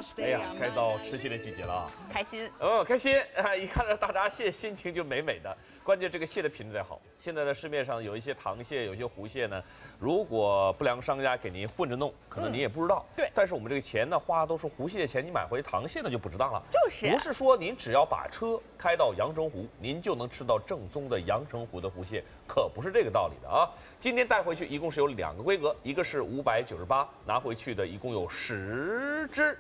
哎呀，该到吃蟹的季节了啊！ 开心。 开心啊！一看到大闸蟹，心情就美美的。关键这个蟹的品质得好。现在的市面上有一些塘蟹，有一些湖蟹呢，如果不良商家给您混着弄，可能您也不知道。 对。 但是我们这个钱呢，花的都是湖蟹的钱，你买回塘蟹那就不值当了。 就是。 不是说您只要把车开到阳澄湖，您就能吃到正宗的阳澄湖的湖蟹，可不是这个道理的啊！今天带回去一共是有2个规格，一个是598，拿回去的一共有10只。